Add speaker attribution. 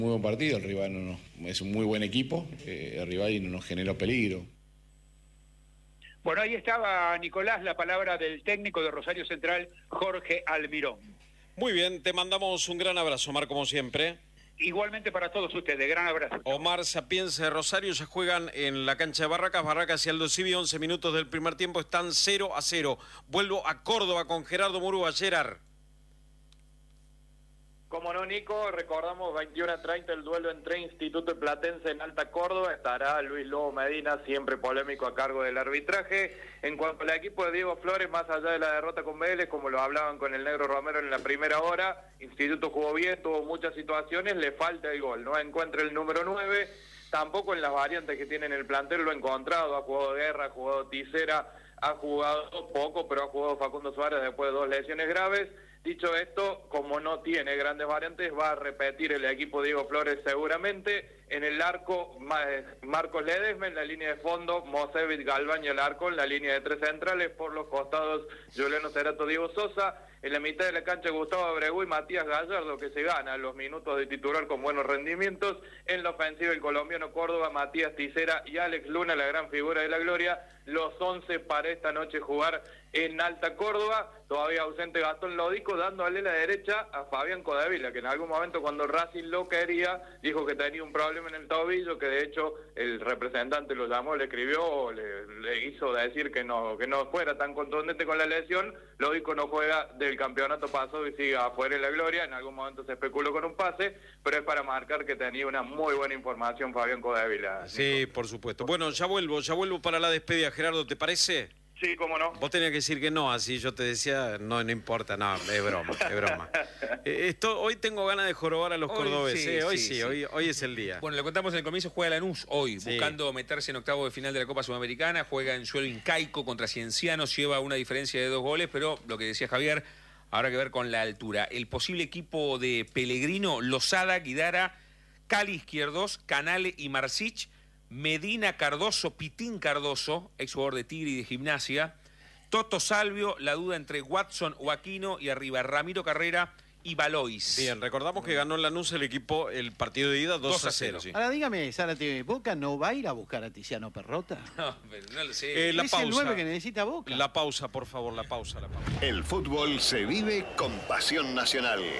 Speaker 1: Muy buen partido, el rival es un muy buen equipo, el rival no nos generó peligro.
Speaker 2: Bueno, ahí estaba, Nicolás, la palabra del técnico de Rosario Central, Jorge Almirón.
Speaker 3: Muy bien, te mandamos un gran abrazo, Omar, como siempre.
Speaker 2: Igualmente para todos ustedes, gran abrazo.
Speaker 3: Omar Sapienza de Rosario, ya juegan en la cancha de Barracas. Barracas y Aldo Civi, 11 minutos del primer tiempo, están 0-0. Vuelvo a Córdoba con Gerardo Murúa. Gerard.
Speaker 4: Como no, Nico, recordamos 21:30 el duelo entre Instituto y Platense en Alta Córdoba. Estará Luis Lobo Medina, siempre polémico a cargo del arbitraje. En cuanto al equipo de Diego Flores, más allá de la derrota con Vélez, como lo hablaban con el Negro Romero en la primera hora, Instituto jugó bien, tuvo muchas situaciones, le falta el gol. No encuentra el número 9, tampoco en las variantes que tiene en el plantel lo ha encontrado. Ha jugado Guerra, ha jugado Tisera, ha jugado poco, pero ha jugado Facundo Suárez después de 2 lesiones graves. Dicho esto, como no tiene grandes variantes, va a repetir el equipo Diego Flores seguramente. En el arco, Marcos Ledesma, en la línea de fondo, Mosevich, Galván y el arco, en la línea de 3 centrales, por los costados, Juliano Cerato, Diego Sosa. En la mitad de la cancha, Gustavo Abregu y Matías Gallardo, que se gana los minutos de titular con buenos rendimientos. En la ofensiva, el colombiano Córdoba, Matías Tisera y Alex Luna, la gran figura de la gloria. Los 11 para esta noche jugar en Alta Córdoba. Todavía ausente Gastón Lodico, dándole la derecha a Fabián Codevila, que en algún momento cuando Racing lo quería, dijo que tenía un problema en el tobillo, que de hecho el representante lo llamó, le escribió, le hizo decir que no fuera tan contundente con la lesión. Lodico no juega del campeonato pasado y sigue afuera en la gloria. En algún momento se especuló con un pase, pero es para marcar que tenía una muy buena información Fabián Codevila.
Speaker 3: Sí,
Speaker 4: Nico.
Speaker 3: por supuesto. Bueno, ya vuelvo para la despedida, Gerardo, ¿te parece?
Speaker 4: Sí, cómo no.
Speaker 3: Vos tenías que decir que no, así yo te decía, no importa, no, es broma, es broma. Hoy tengo ganas de jorobar a los cordobeses, hoy es el día.
Speaker 5: Bueno, le contamos en el comienzo, juega Lanús hoy, buscando meterse en octavo de final de la Copa Sudamericana, juega en suelo incaico contra Ciencianos, lleva una diferencia de 2 goles, pero lo que decía Javier, habrá que ver con la altura. El posible equipo de Pellegrino, Lozada, Guidara, Cali Izquierdos, Canale y Marcich, Medina Cardoso, Pitín Cardoso, exjugador de Tigre y de Gimnasia, Toto Salvio, la duda entre Watson o Aquino, y arriba Ramiro Carrera y Valois.
Speaker 3: Bien, recordamos que ganó en Lanús el equipo el partido de ida 2-0.
Speaker 6: Sí. Ahora dígame, Zárate, ¿Boca no va a ir a buscar a Tiziano Perrota?
Speaker 5: No, pero no lo sé.
Speaker 3: La
Speaker 6: es
Speaker 3: pausa.
Speaker 6: el 9 que necesita Boca.
Speaker 3: La pausa, por favor, la pausa.
Speaker 7: El fútbol se vive con pasión nacional.